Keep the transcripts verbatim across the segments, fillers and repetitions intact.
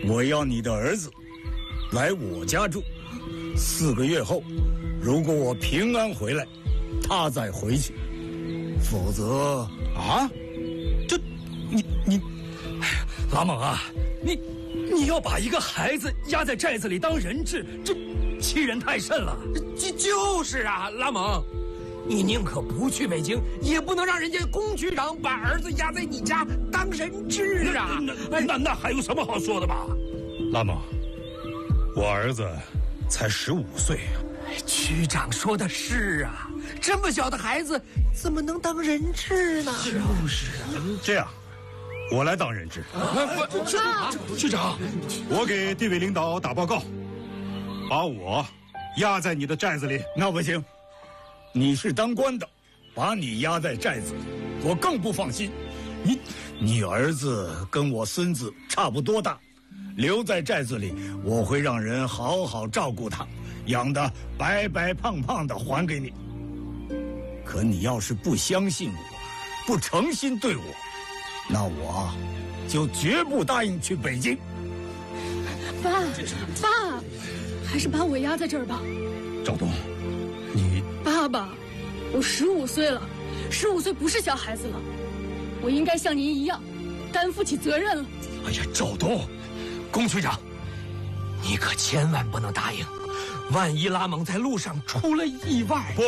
我要你的儿子来我家住，四个月后，如果我平安回来，他再回去，否则啊，这你你，哎呀，拉蒙啊，你你要把一个孩子压在寨子里当人质，这欺人太甚了。 就就是啊，拉蒙，你宁可不去北京，也不能让人家龚局长把儿子压在你家当人质啊！ 那那那还有什么好说的吧？ 拉蒙，我儿子才十五岁呀。 局长说的是啊，这么小的孩子怎么能当人质呢？ 就是啊，这样，我来当人质。 局长， 局长，我给地委领导打报告，把我压在你的寨子里。 那不行，你是当官的，把你压在寨子里，我更不放心。你，你儿子跟我孙子差不多大，留在寨子里，我会让人好好照顾他，养得白白胖胖的还给你。可你要是不相信我，不诚心对我，那我就绝不答应去北京。 爸，爸，还是把我压在这儿吧。 赵东，你爸爸，我十五岁了，十五岁不是小孩子了，我应该像您一样，担负起责任了。 哎呀，赵东，龚局长，你可千万不能答应，万一拉蒙在路上出了意外。 不，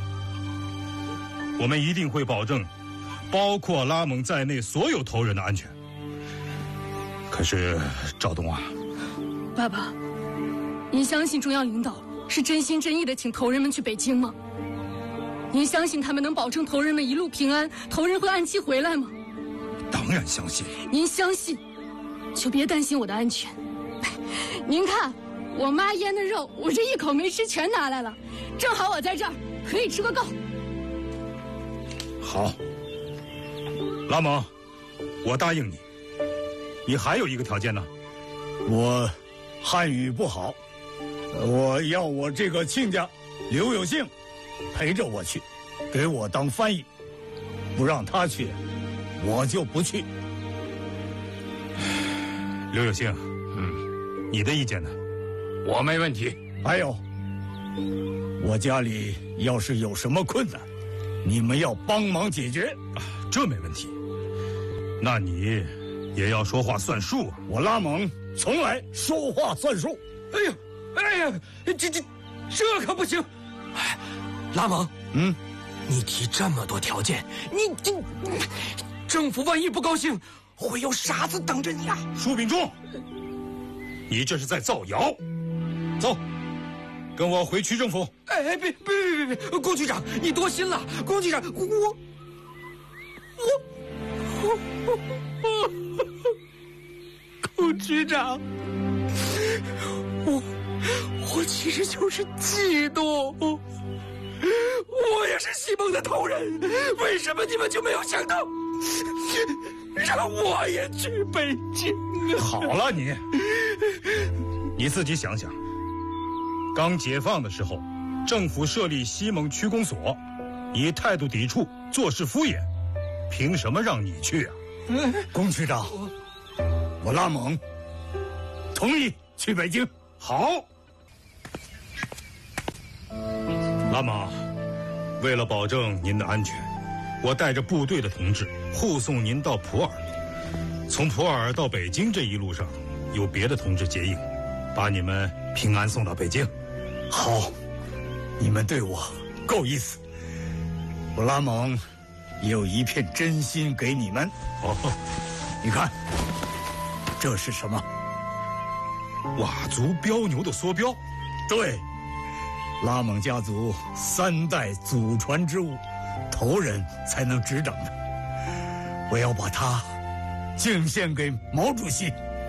我们一定会保证，包括拉蒙在内所有头人的安全。可是，赵东啊， 爸爸，您相信中央领导是真心真意的请头人们去北京吗？您相信他们能保证头人们一路平安，头人会按期回来吗？ 当然相信。 您相信，就别担心我的安全。您看，我妈腌的肉，我这一口没吃全拿来了，正好我在这儿可以吃个够。 好，拉蒙，我答应你。你还有一个条件呢？ 我汉语不好，我要我这个亲家刘有幸陪着我去，给我当翻译，不让他去，我就不去。 刘有幸，嗯，你的意见呢？ 我没问题。 还有，我家里要是有什么困难，你们要帮忙解决。 啊，这没问题。那你也要说话算数啊！ 我拉蒙从来说话算数。 哎呀，哎呀，这这这可不行！哎，拉蒙， 嗯， 你提这么多条件，你这政府万一不高兴，会有傻子等着你啊！ 舒秉忠，你这是在造谣！走，跟我回区政府。 哎哎，别别别别别，龚局长，你多心了。龚局长，我我我我，龚局长，我我其实就是嫉妒，我也是西蒙的头人，为什么你们就没有想到让我也去北京？ 好了你，你自己想想。刚解放的时候，政府设立西蒙区公所，你态度抵触，做事敷衍，凭什么让你去啊？ 龚局长，我拉蒙同意去北京。 好，拉蒙，为了保证您的安全，我带着部队的同志护送您到普洱。从普洱到北京这一路上，有别的同志接应，把你们平安送到北京。 好，你们对我够意思。我拉蒙也有一片真心给你们。 哦， 你看，这是什么？ 佤族标牛的缩标。 对，拉蒙家族三代祖传之物，头人才能执掌的。我要把它敬献给毛主席。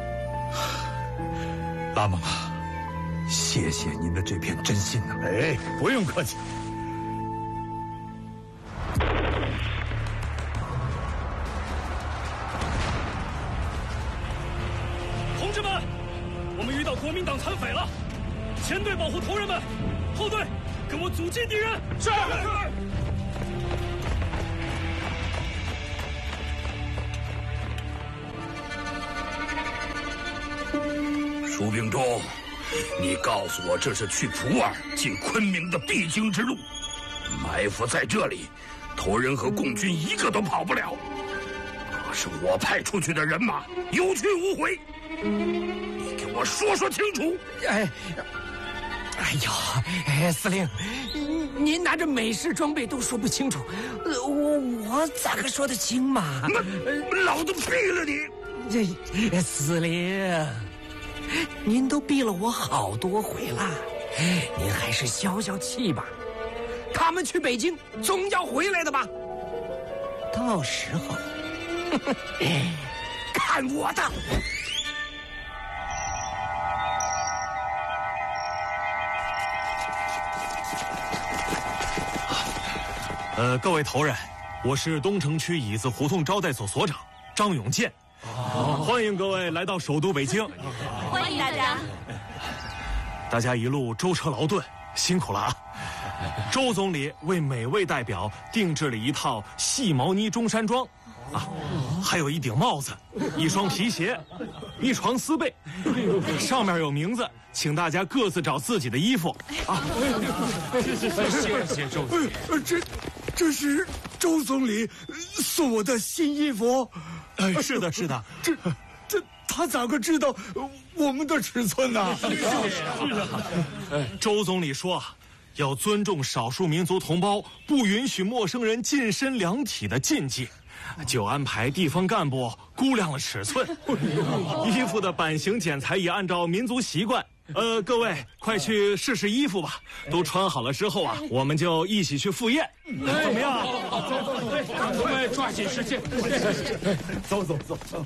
拉蒙啊，谢谢您的这片真心呐！ 哎，不用客气。 同志们，我们遇到国民党残匪了，前队保护头人们，后队跟我阻击敌人。是。 舒秉忠，你告诉我，这是去普洱进昆明的必经之路，埋伏在这里，头人和共军一个都跑不了。可是我派出去的人马有去无回，你给我说说清楚。 哎，哎呦，哎，司令，您拿着美式装备都说不清楚，呃、我我咋个说得清嘛？ 那老子毙了你！ 这司令，您都毙了我好多回了，您还是消消气吧。他们去北京总要回来的吧？到时候看我的！ 呃，各位头人，我是东城区椅子胡同招待所所长张永健，哦、欢迎各位来到首都北京。 欢迎大家。 大家一路舟车劳顿，辛苦了啊！周总理为每位代表定制了一套细毛呢中山装，啊，还有一顶帽子，一双皮鞋，一床丝被，上面有名字，请大家各自找自己的衣服啊！ 谢谢谢谢周总理，这这是周总理送我的新衣服。 哎，是的，是的， 这这他咋个知道我们的尺寸呢？ 是的，周总理说啊，要尊重少数民族同胞不允许陌生人近身量体的禁忌，就安排地方干部估量了尺寸。衣服的版型剪裁也按照民族习惯。呃，各位快去试试衣服吧，都穿好了之后啊，我们就一起去赴宴，怎么样？ 走走走，我们抓紧时间。 走走走走。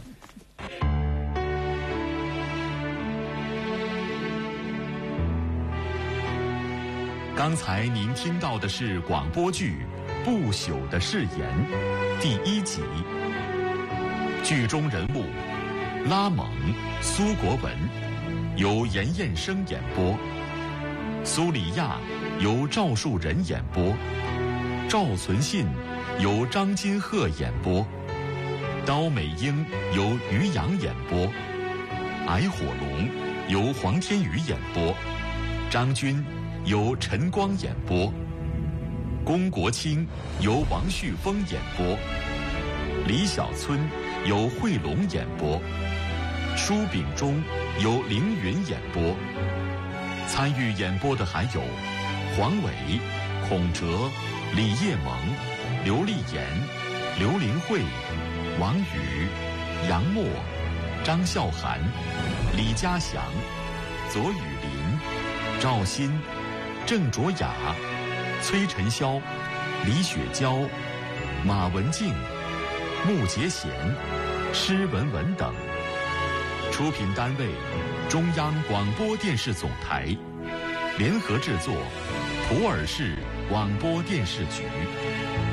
刚才您听到的是广播剧《不朽的誓言》第一集，剧中人物拉蒙、苏国文由严彦生演播，苏里亚由赵树人演播，赵存信由张金鹤演播，刀美英由于洋演播，矮火龙由黄天宇演播，张军由陈光演播，龚国清由王旭峰演播，李小村由惠龙演播，舒秉忠由凌云演播。参与演播的还有黄伟、孔哲、李叶萌、刘丽妍、刘玲慧、王宇、杨默、张孝涵、李家祥、左雨林、赵鑫、郑卓雅、崔晨霄、李雪娇、马文静、穆杰贤、施文文等。出品单位：中央广播电视总台，联合制作：普洱市广播电视局。